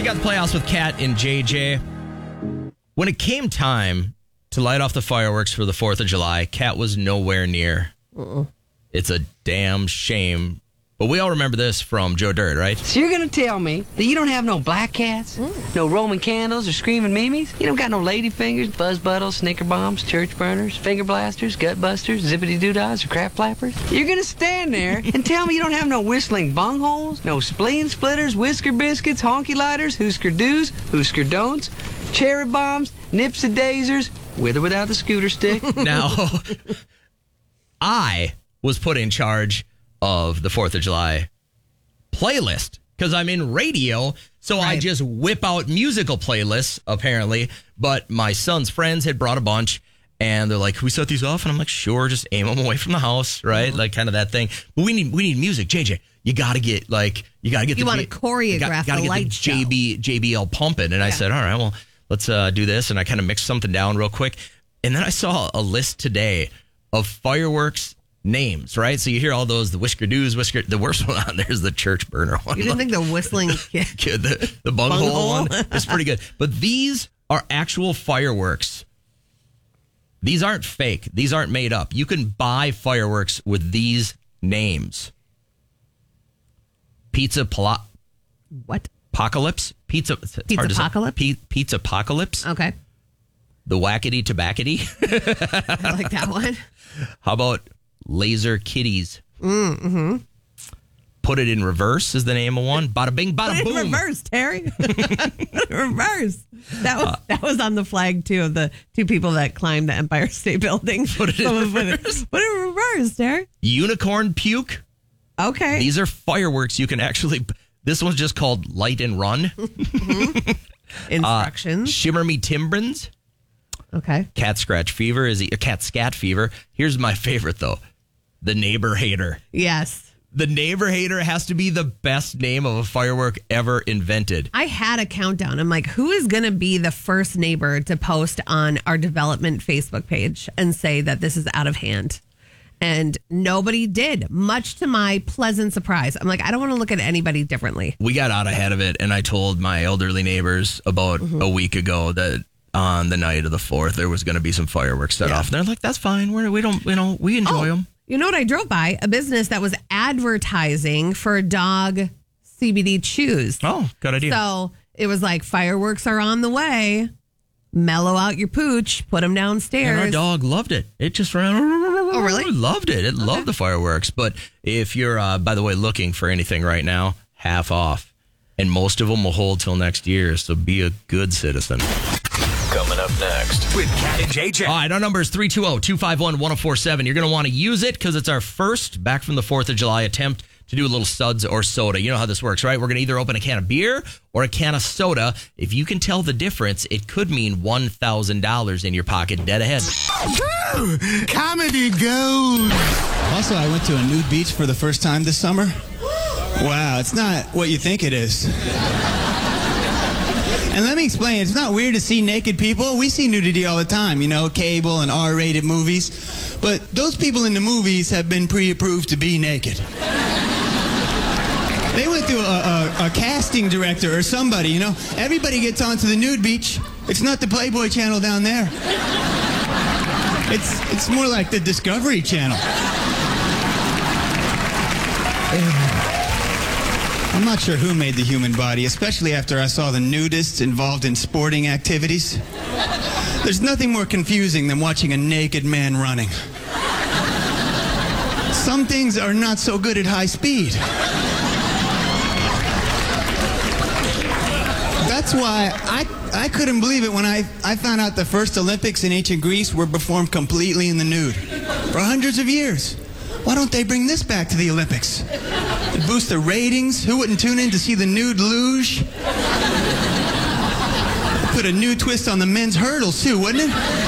got the Playoffs with Kat and JJ. When it came time to light off the fireworks for the 4th of July, Kat was nowhere near. It's a damn shame. But we all remember this from Joe Dirt, right? So you're going to tell me that you don't have no black cats, no Roman candles or screaming mimes? You don't got no lady fingers, buzz buttles, snicker bombs, church burners, finger blasters, gut busters, zippity doodads, or crap flappers? You're going to stand there and tell me you don't have no whistling bungholes, no spleen splitters, whisker biscuits, honky lighters, Husker do's, Husker don'ts, cherry bombs, nipsy daisers, with or without the scooter stick? Now, I was put in charge of the 4th of July playlist because I'm in radio, so I just whip out musical playlists, apparently. But my son's friends had brought a bunch, and they're like, "Can we set these off?" And I'm like, "Sure, just aim them away from the house, right?" Like kind of that thing. But we need music, JJ. You got to get You want to choreograph the light show. JBL pumping. And I said, all right, well, let's do this. And I kind of mixed something down real quick. And then I saw a list today of fireworks names, right? So you hear all those, the Whisker Do's, the worst one on there is the church burner one. You didn't think the whistling kid, the bunghole one is pretty good. But these are actual fireworks. These aren't fake. These aren't made up. You can buy fireworks with these names. What? Apocalypse? Pizza Apocalypse? Pizza Apocalypse. Okay. The Wackety Tobackety. I like that one. How about Laser Kitties? Mm-hmm. Put It in Reverse is the name of one. Bada bing, bada boom. Put it in reverse, Terry. Reverse. That was on the flag, too, of the two people that climbed the Empire State Building. Put it in reverse. Put it in reverse, Terry. Unicorn Puke. Okay. These are fireworks you can actually... This one's just called Light and Run. Mm-hmm. Instructions. Shimmer Me Timbrins. Okay. Cat Scratch Fever is Cat Scat Fever. Here's my favorite, though. The Neighbor Hater. Yes. The Neighbor Hater has to be the best name of a firework ever invented. I had a countdown. I'm like, who is going to be the first neighbor to post on our development Facebook page and say that this is out of hand? And nobody did, much to my pleasant surprise. I'm like, I don't want to look at anybody differently. We got out ahead of it, and I told my elderly neighbors about a week ago that on the night of the 4th, there was going to be some fireworks set off. And they're like, that's fine. We enjoy them. You know what I drove by? A business that was advertising for dog CBD chews. Oh, good idea. So it was like, fireworks are on the way. Mellow out your pooch. Put them downstairs. And our dog loved it. It just ran. Oh, really? Loved it. It loved the fireworks. But if you're, by the way, looking for anything right now, half off. And most of them will hold till next year. So be a good citizen. Coming up next with Kat and JJ. All right, our number is 320-251-1047. You're going to want to use it because it's our first back from the 4th of July attempt to do a little suds or soda. You know how this works, right? We're going to either open a can of beer or a can of soda. If you can tell the difference, it could mean $1,000 in your pocket dead ahead. Comedy gold. Also, I went to a nude beach for the first time this summer. Wow, it's not what you think it is. And let me explain, it's not weird to see naked people. We see nudity all the time, cable and R-rated movies. But those people in the movies have been pre-approved to be naked. They went through a casting director or somebody, Everybody gets onto the nude beach. It's not the Playboy Channel down there. It's more like the Discovery Channel. I'm not sure who made the human body, especially after I saw the nudists involved in sporting activities. There's nothing more confusing than watching a naked man running. Some things are not so good at high speed. That's why I couldn't believe it when I found out the first Olympics in ancient Greece were performed completely in the nude. For hundreds of years. Why don't they bring this back to the Olympics? It'd boost the ratings. Who wouldn't tune in to see the nude luge? Put a new twist on the men's hurdles, too, wouldn't it?